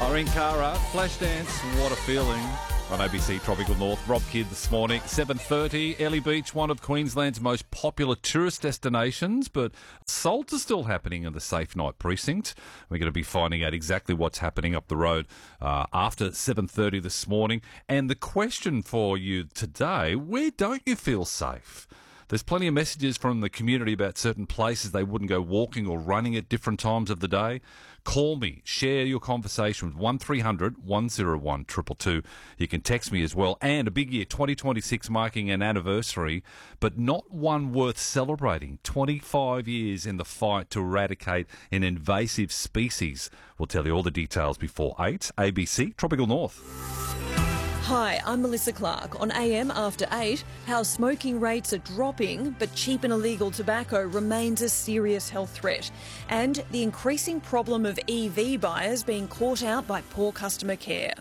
Irene Cara, Flashdance, What a Feeling on ABC Tropical North. Rob Kidd this morning, 7:30. Airlie Beach, one of Queensland's most popular tourist destinations, but assaults are still happening in the Safe Night Precinct. We're going to be finding out exactly what's happening up the road after 7:30 this morning. And the question for you today, where don't you feel safe? There's plenty of messages from the community about certain places they wouldn't go walking or running at different times of the day. Call me. Share your conversation with 1300 101 222. You can text me as well. And a big year, 2026, marking an anniversary, but not one worth celebrating. 25 years in the fight to eradicate an invasive species. We'll tell you all the details before 8. ABC Tropical North. Hi, I'm Melissa Clark. On AM After 8, how smoking rates are dropping, but cheap and illegal tobacco remains a serious health threat. And the increasing problem of EV buyers being caught out by poor customer care.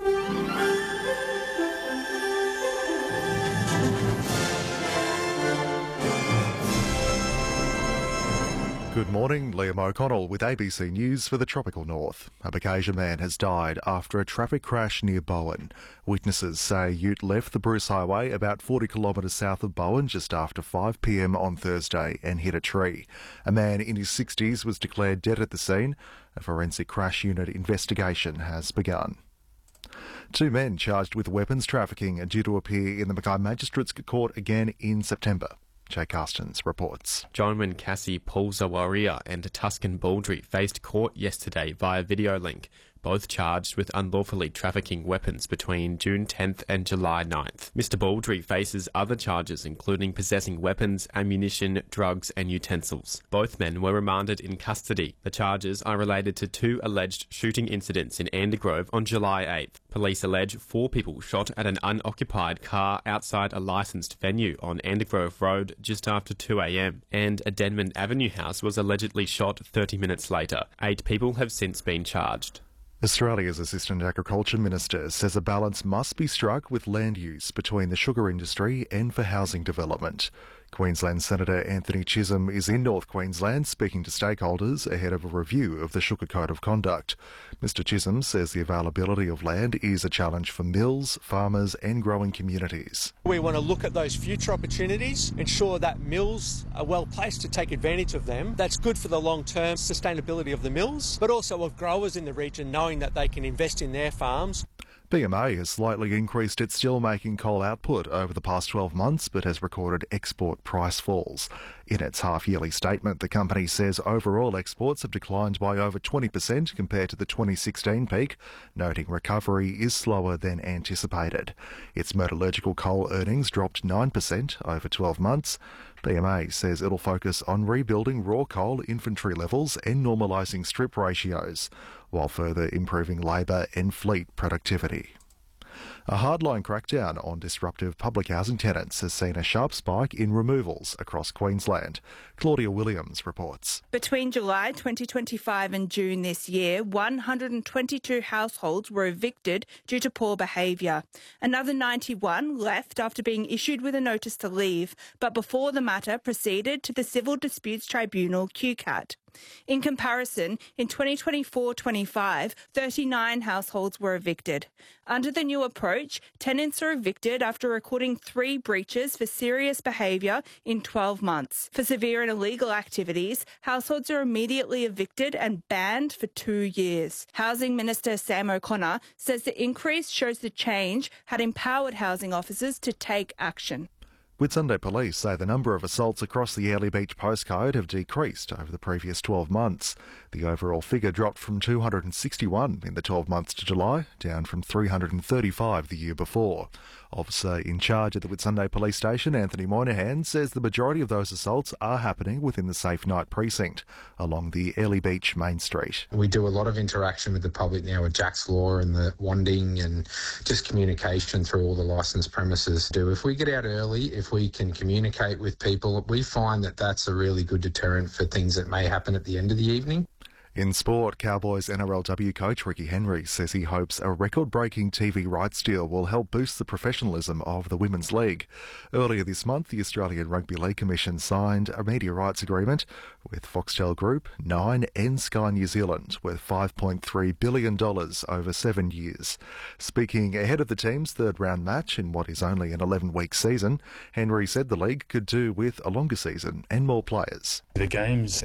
Good morning, Liam O'Connell with ABC News for the Tropical North. A Boccasia man has died after a traffic crash near Bowen. Witnesses say Ute left the Bruce Highway about 40 kilometres south of Bowen just after 5 p.m. on Thursday and hit a tree. A man in his 60s was declared dead at the scene. A forensic crash unit investigation has begun. 2 men charged with weapons trafficking are due to appear in the Mackay Magistrates Court again in September. Jay Carstens reports. Jonwin Cassie, Paul Zawaria and Tuscan Baldry faced court yesterday via video link, both charged with unlawfully trafficking weapons between June 10th and July 9th. Mr. Baldry faces other charges including possessing weapons, ammunition, drugs and utensils. Both men were remanded in custody. The charges are related to 2 alleged shooting incidents in Andergrove on July 8th. Police allege 4 people shot at an unoccupied car outside a licensed venue on Andergrove Road just after 2 a.m. and a Denman Avenue house was allegedly shot 30 minutes later. 8 people have since been charged. Australia's Assistant Agriculture Minister says a balance must be struck with land use between the sugar industry and for housing development. Queensland Senator Anthony Chisholm is in North Queensland speaking to stakeholders ahead of a review of the Sugar Code of Conduct. Mr Chisholm says the availability of land is a challenge for mills, farmers and growing communities. We want to look at those future opportunities, ensure that mills are well placed to take advantage of them. That's good for the long-term sustainability of the mills, but also of growers in the region knowing that they can invest in their farms. BMA has slightly increased its steelmaking coal output over the past 12 months but has recorded export price falls. In its half-yearly statement, the company says overall exports have declined by over 20% compared to the 2016 peak, noting recovery is slower than anticipated. Its metallurgical coal earnings dropped 9% over 12 months. BMA says it'll focus on rebuilding raw coal inventory levels and normalising strip ratios, while further improving labour and fleet productivity. A hardline crackdown on disruptive public housing tenants has seen a sharp spike in removals across Queensland. Claudia Williams reports. Between July 2025 and June this year, 122 households were evicted due to poor behaviour. Another 91 left after being issued with a notice to leave, but before the matter proceeded to the Civil Disputes Tribunal, QCAT. In comparison, in 2024-25, 39 households were evicted. Under the new approach, tenants are evicted after recording 3 breaches for serious behaviour in 12 months. For severe and illegal activities, households are immediately evicted and banned for 2 years. Housing Minister Sam O'Connor says the increase shows the change had empowered housing officers to take action. Whitsunday Police say the number of assaults across the Airlie Beach postcode have decreased over the previous 12 months. The overall figure dropped from 261 in the 12 months to July, down from 335 the year before. Officer in charge at the Whitsunday Police Station, Anthony Moynihan, says the majority of those assaults are happening within the Safe Night Precinct, along the Airlie Beach Main Street. We do a lot of interaction with the public now with Jack's Law and the wanding and just communication through all the licensed premises. If we get out early, if we can communicate with people, we find that that's a really good deterrent for things that may happen at the end of the evening. In sport, Cowboys NRLW coach Ricky Henry says he hopes a record-breaking TV rights deal will help boost the professionalism of the Women's League. Earlier this month, the Australian Rugby League Commission signed a media rights agreement with Foxtel Group, Nine and Sky New Zealand worth $5.3 billion over 7 years. Speaking ahead of the team's third-round match in what is only an 11-week season, Henry said the league could do with a longer season and more players. The games